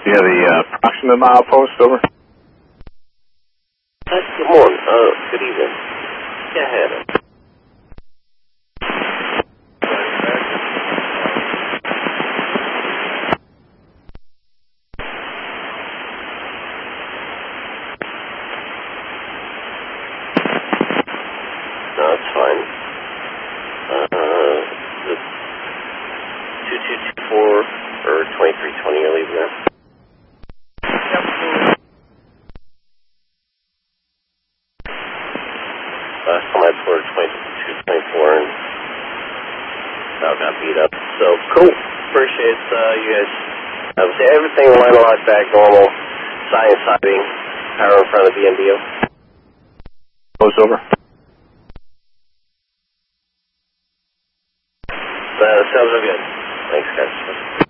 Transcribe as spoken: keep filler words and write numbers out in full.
Yeah, the uh, approximate milepost, over. Uh, good morning. Uh, good evening. Go ahead. No, it's fine. Uh, the two two two four or twenty-three twenty, you're leaving there? Yep. Last time I poured twenty-two twenty-four and that got beat up. So, cool. Appreciate uh, you guys. I would say everything line lock back normal. Science siding, power in front of the B M D O. Close, over. Uh, sounds good. Thanks, guys.